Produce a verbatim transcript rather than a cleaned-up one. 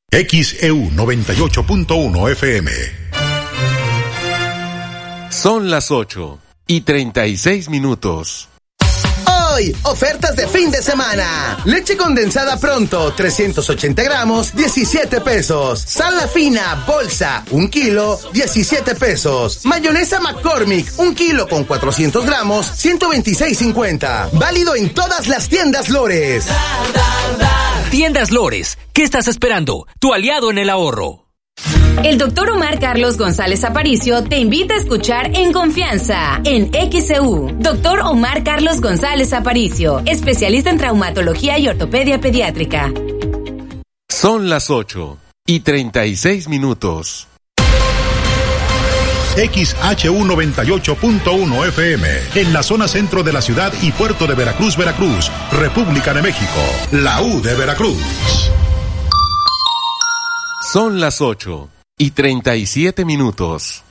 X E U noventa y ocho punto uno F M. Son las ocho y treinta y seis minutos. Hoy, ofertas de fin de semana. Leche condensada Pronto, trescientos ochenta gramos, diecisiete pesos. Sal La Fina, bolsa, un kilo, diecisiete pesos. Mayonesa McCormick, un kilo con cuatrocientos gramos, ciento veintiséis cincuenta. Válido en todas las tiendas Lores. Tiendas Lores, ¿qué estás esperando? Tu aliado en el ahorro. El doctor Omar Carlos González Aparicio te invita a escuchar En Confianza, en X E U. doctor Omar Carlos González Aparicio, especialista en traumatología y ortopedia pediátrica. Son las ocho y treinta y seis minutos. X H U noventa y ocho punto uno F M, en la zona centro de la ciudad y puerto de Veracruz, Veracruz, República de México, la U de Veracruz. Son las ocho y treinta y siete minutos.